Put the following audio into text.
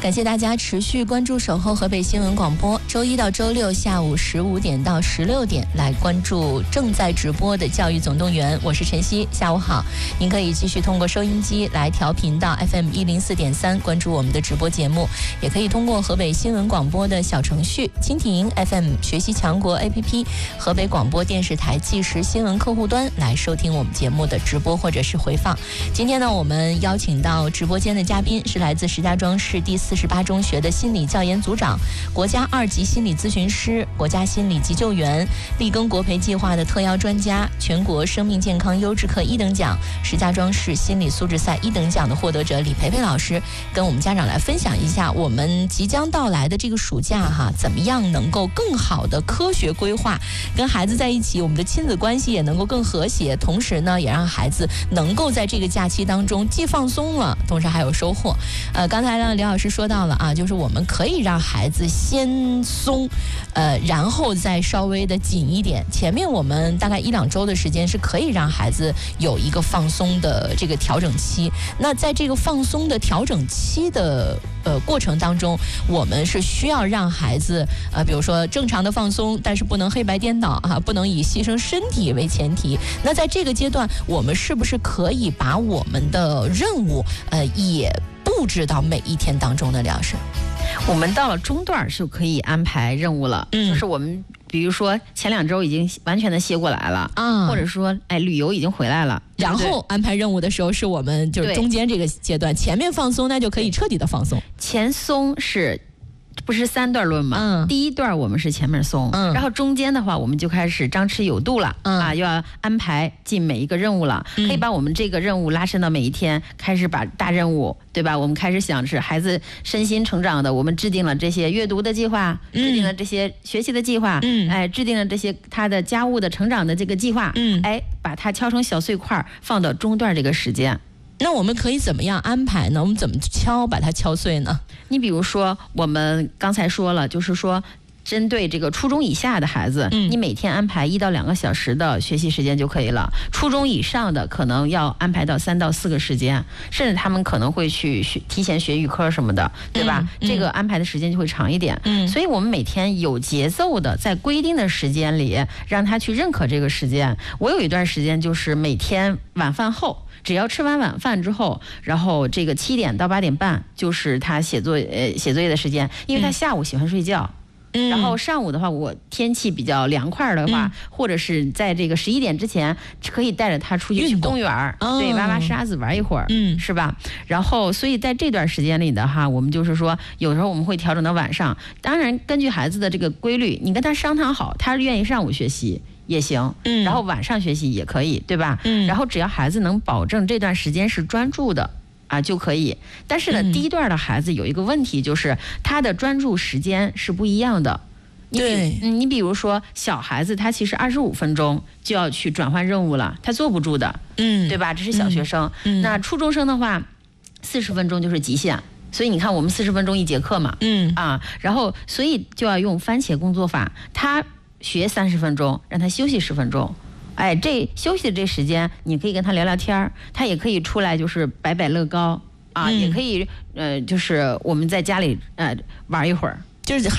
感谢大家持续关注守候河北新闻广播，周一到周六下午15点到16点来关注正在直播的教育总动员，我是晨曦，下午好。您可以继续通过收音机来调频到 FM 104.3关注我们的直播节目，也可以通过河北新闻广播的小程序、蜻蜓 FM 学习强国 APP、河北广播电视台即时新闻客户端来收听我们节目的直播或者是回放。今天呢，我们邀请到直播间的嘉宾是来自石家庄市第48中学的心理教研组长、国家2级心理咨询师、国家心理急救员、立耕国培计划的特邀专家、全国生命健康优质课1等奖、石家庄市心理素质赛1等奖的获得者李培培老师，跟我们家长来分享一下我们即将到来的这个暑假怎么样能够更好的科学规划，跟孩子在一起，我们的亲子关系也能够更和谐，同时呢，也让孩子能够在这个假期当中既放松了，同时还有收获。刚才呢，李老师说到了就是我们可以让孩子先松，然后再稍微的紧一点。前面我们大概1-2周的时间是可以让孩子有一个放松的这个调整期。那在这个放松的调整期的过程当中，我们是需要让孩子比如说正常的放松，但是不能黑白颠倒不能以牺牲身体为前提。那在这个阶段，我们是不是可以把我们的任务也布置到每一天当中的？李老师， 我们到了中段就可以安排任务了，就是我们比如说前2周已经完全的歇过来了或者说旅游已经回来了， 然后安排任务的时候是我们就是中间这个阶段，前面放松那就可以彻底的放松。 前松是不是3段论吗？第1段我们是前面松，然后中间的话我们就开始张弛有度了，又要安排进每一个任务了，可以把我们这个任务拉伸到每一天，开始把大任务，对吧？我们开始想是孩子身心成长的，我们制定了这些阅读的计划，制定了这些学习的计划，制定了这些他的家务的成长的这个计划，把它敲成小碎块，放到中段这个时间。 那我们可以怎么样安排呢？我们怎么把它敲碎呢？ 你比如说我们刚才说了，就是说针对这个初中以下的孩子，你每天安排1到2个小时的学习时间就可以了。初中以上的可能要安排到3到4个时间，甚至他们可能会去提前学语科什么的，对吧？这个安排的时间就会长一点。所以我们每天有节奏的在规定的时间里让他去认可这个时间。我有一段时间就是每天晚饭后，只要吃完晚饭之后，然后这个7点到8点半就是他写作业的时间，因为他下午喜欢睡觉。然后上午的话，我天气比较凉快的话，或者是在这个11点之前，可以带着他出去公园，对，挖挖沙子玩一会儿，是吧？然后，所以在这段时间里的话，我们就是说，有时候我们会调整到晚上。当然，根据孩子的这个规律，你跟他商谈好，他愿意上午学习也行，然后晚上学习也可以，对吧？然后只要孩子能保证这段时间是专注的。就可以。但是呢，第1段的孩子有一个问题，就是他的专注时间是不一样的。你比如说小孩子，他其实25分钟就要去转换任务了，他坐不住的，对吧？这是小学生。那初中生的话，40分钟就是极限。所以你看，我们40分钟1节课嘛，然后所以就要用番茄工作法，他学30分钟，让他休息10分钟。这休息的这时间，你可以跟他聊聊天，他也可以出来就是摆摆乐高也可以就是我们在家里玩一会儿， 就是